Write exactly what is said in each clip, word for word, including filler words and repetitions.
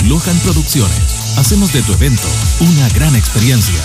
Lohan Producciones. Hacemos de tu evento una gran experiencia.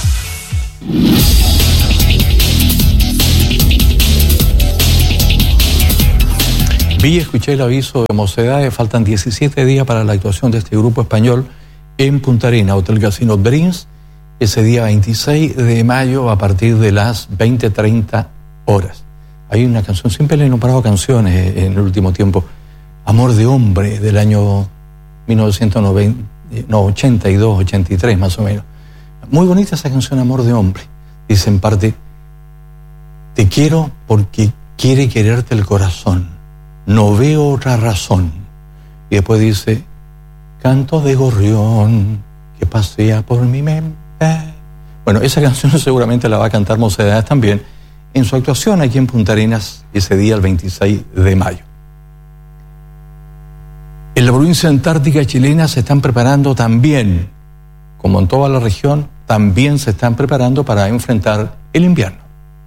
Vi y escuché el aviso de Mocedades. Faltan diecisiete días para la actuación de este grupo español en Punta Arenas, Hotel Casino Dreams, ese día veintiséis de mayo a partir de las veinte treinta horas. Hay una canción, siempre le he nombrado canciones en el último tiempo, Amor de Hombre, del año mil novecientos noventa, no, ochenta y dos, ochenta y tres más o menos. Muy bonita esa canción, Amor de Hombre. Dice en parte, te quiero porque quiere quererte el corazón, no veo otra razón. Y después dice, canto de gorrión que pasea por mi mente. Bueno, esa canción seguramente la va a cantar Mocedades también en su actuación aquí en Punta Arenas ese día, el veintiséis de mayo. En la provincia antártica chilena se están preparando también, como en toda la región, también se están preparando para enfrentar el invierno.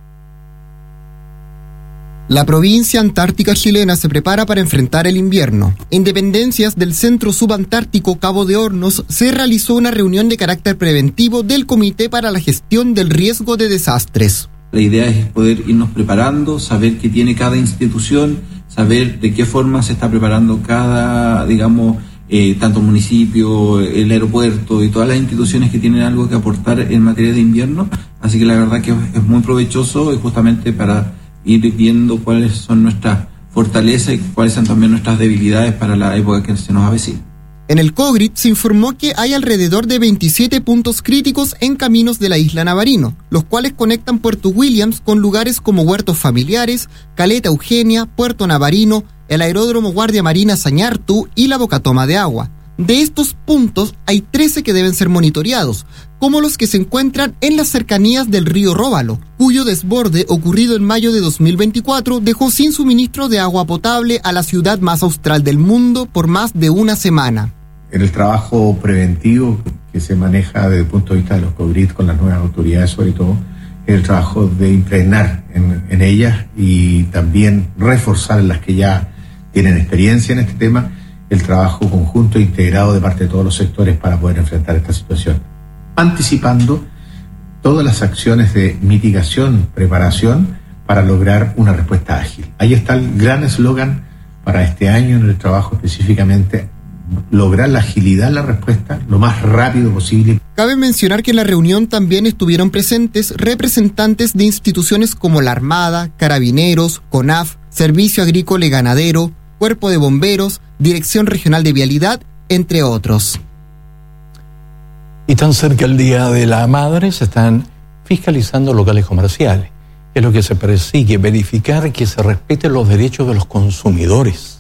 La provincia antártica chilena se prepara para enfrentar el invierno. En dependencias del Centro Subantártico Cabo de Hornos se realizó una reunión de carácter preventivo del Comité para la Gestión del Riesgo de Desastres. La idea es poder irnos preparando, saber qué tiene cada institución, saber de qué forma se está preparando cada, digamos, eh, tanto el municipio, el aeropuerto y todas las instituciones que tienen algo que aportar en materia de invierno. Así que la verdad que es muy provechoso y justamente para ir viendo cuáles son nuestras fortalezas y cuáles son también nuestras debilidades para la época que se nos avecina. En el COGRIT se informó que hay alrededor de veintisiete puntos críticos en caminos de la isla Navarino, los cuales conectan Puerto Williams con lugares como Huertos Familiares, Caleta Eugenia, Puerto Navarino, el aeródromo Guardia Marina Sañartu y la Bocatoma de Agua. De estos puntos hay trece que deben ser monitoreados, como los que se encuentran en las cercanías del río Róbalo, cuyo desborde ocurrido en mayo de dos mil veinticuatro dejó sin suministro de agua potable a la ciudad más austral del mundo por más de una semana. En el trabajo preventivo que se maneja desde el punto de vista de los COGRIT con las nuevas autoridades, sobre todo, es el trabajo de impregnar en, en ellas y también reforzar en las que ya tienen experiencia en este tema, el trabajo conjunto e integrado de parte de todos los sectores para poder enfrentar esta situación, anticipando todas las acciones de mitigación, preparación, para lograr una respuesta ágil. Ahí está el gran eslogan para este año en el trabajo específicamente, lograr la agilidad en la respuesta lo más rápido posible. Cabe mencionar que en la reunión también estuvieron presentes representantes de instituciones como la Armada, Carabineros, CONAF, Servicio Agrícola y Ganadero, Cuerpo de Bomberos, Dirección Regional de Vialidad, entre otros. Y tan cerca el Día de la Madre se están fiscalizando locales comerciales. Es lo que se persigue, verificar que se respeten los derechos de los consumidores.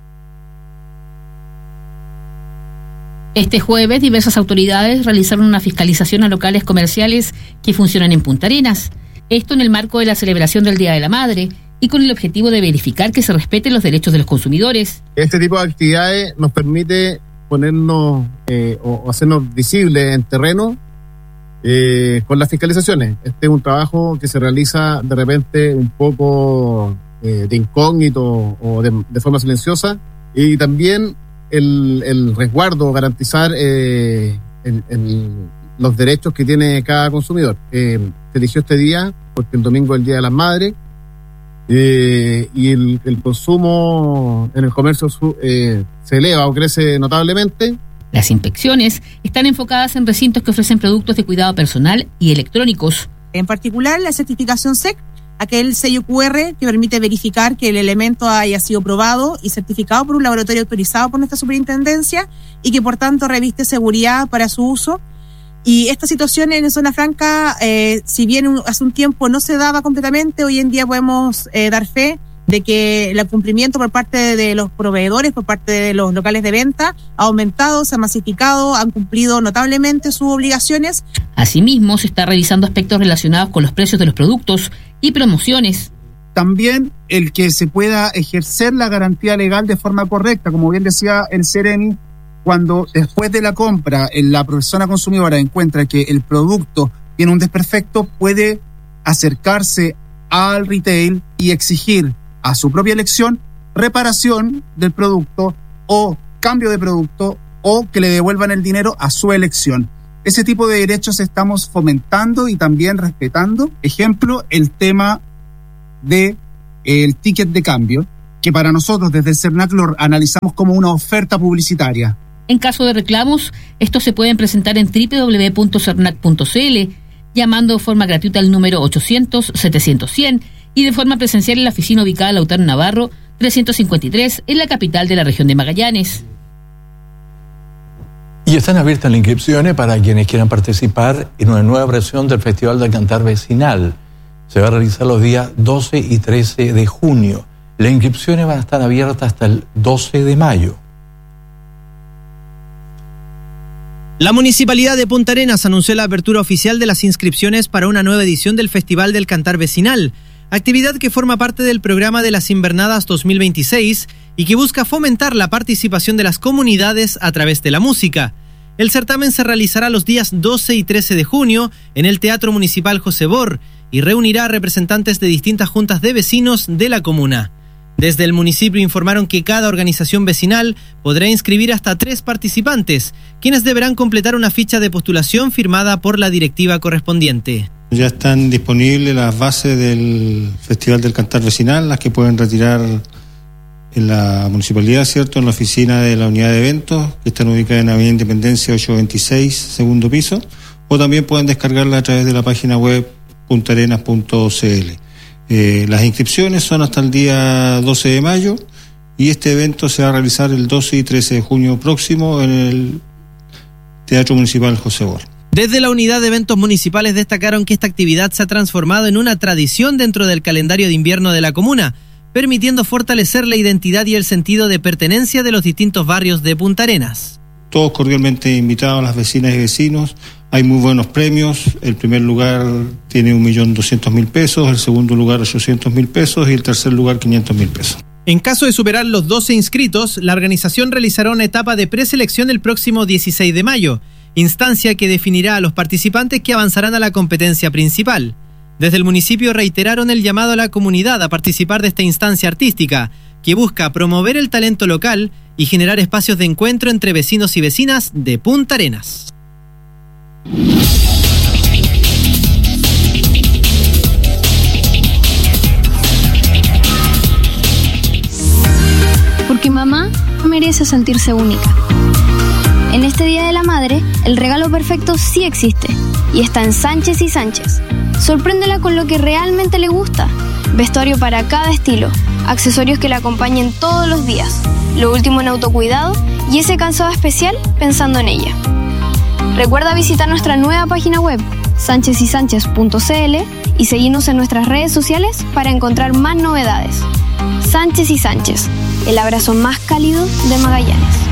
Este jueves, diversas autoridades realizaron una fiscalización a locales comerciales que funcionan en Punta Arenas. Esto en el marco de la celebración del Día de la Madre y con el objetivo de verificar que se respeten los derechos de los consumidores. Este tipo de actividades nos permite ponernos eh, o hacernos visibles en terreno eh, con las fiscalizaciones. Este es un trabajo que se realiza de repente un poco eh, de incógnito o de, de forma silenciosa, y también el, el resguardo, garantizar eh, el, el, los derechos que tiene cada consumidor. Eh, se eligió este día porque el domingo es el Día de las Madres, eh, y el, el consumo en el comercio eh, se eleva o crece notablemente. Las inspecciones están enfocadas en recintos que ofrecen productos de cuidado personal y electrónicos. En particular, la certificación S E C, aquel sello Q R que permite verificar que el elemento haya sido probado y certificado por un laboratorio autorizado por nuestra superintendencia y que por tanto reviste seguridad para su uso. Y esta situación en Zona Franca, eh, si bien un, hace un tiempo no se daba completamente, hoy en día podemos eh, dar fe de que el cumplimiento por parte de los proveedores, por parte de los locales de venta, ha aumentado, se ha masificado, han cumplido notablemente sus obligaciones. Asimismo, se está revisando aspectos relacionados con los precios de los productos y promociones. También el que se pueda ejercer la garantía legal de forma correcta, como bien decía el Ceremi, cuando después de la compra la persona consumidora encuentra que el producto tiene un desperfecto, puede acercarse al retail y exigir a su propia elección reparación del producto o cambio de producto o que le devuelvan el dinero a su elección. Ese tipo de derechos estamos fomentando y también respetando. Ejemplo, el tema de el ticket de cambio, que para nosotros desde el CERNAC lo analizamos como una oferta publicitaria. En caso de reclamos, estos se pueden presentar en doble u doble u doble u punto cernac punto c l, llamando de forma gratuita al número ochocientos, setecientos, cien y de forma presencial en la oficina ubicada en Lautaro Navarro, trescientos cincuenta y tres, en la capital de la región de Magallanes. Y están abiertas las inscripciones para quienes quieran participar en una nueva versión del Festival del Cantar Vecinal. Se va a realizar los días doce y trece de junio. Las inscripciones van a estar abiertas hasta el doce de mayo. La Municipalidad de Punta Arenas anunció la apertura oficial de las inscripciones para una nueva edición del Festival del Cantar Vecinal, actividad que forma parte del programa de las Invernadas dos mil veintiséis y que busca fomentar la participación de las comunidades a través de la música. El certamen se realizará los días doce y trece de junio en el Teatro Municipal José Bor y reunirá a representantes de distintas juntas de vecinos de la comuna. Desde el municipio informaron que cada organización vecinal podrá inscribir hasta tres participantes, quienes deberán completar una ficha de postulación firmada por la directiva correspondiente. Ya están disponibles las bases del Festival del Cantar Vecinal, las que pueden retirar en la municipalidad, ¿cierto? En la oficina de la unidad de eventos, que están ubicadas en Avenida Independencia ochocientos veintiséis, segundo piso, o también pueden descargarla a través de la página web puntarenas punto c l. Eh, las inscripciones son hasta el día doce de mayo y este evento se va a realizar el doce y trece de junio próximo en el Teatro Municipal José Bor. Desde la unidad de eventos municipales destacaron que esta actividad se ha transformado en una tradición dentro del calendario de invierno de la comuna, permitiendo fortalecer la identidad y el sentido de pertenencia de los distintos barrios de Punta Arenas. Todos cordialmente invitados, las vecinas y vecinos. Hay muy buenos premios. El primer lugar tiene un millón doscientos mil pesos, el segundo lugar ochocientos mil pesos y el tercer lugar quinientos mil pesos. En caso de superar los doce inscritos, la organización realizará una etapa de preselección el próximo dieciséis de mayo, instancia que definirá a los participantes que avanzarán a la competencia principal. Desde el municipio reiteraron el llamado a la comunidad a participar de esta instancia artística, que busca promover el talento local y generar espacios de encuentro entre vecinos y vecinas de Punta Arenas. Porque mamá merece sentirse única. En este Día de la Madre, el regalo perfecto sí existe y está en Sánchez y Sánchez. Sorpréndela con lo que realmente le gusta. Vestuario para cada estilo, accesorios que la acompañen todos los días, lo último en autocuidado y ese calzado especial pensando en ella. Recuerda visitar nuestra nueva página web, sánchez y sánchez punto c l, y seguirnos en nuestras redes sociales para encontrar más novedades. Sánchez y Sánchez, el abrazo más cálido de Magallanes.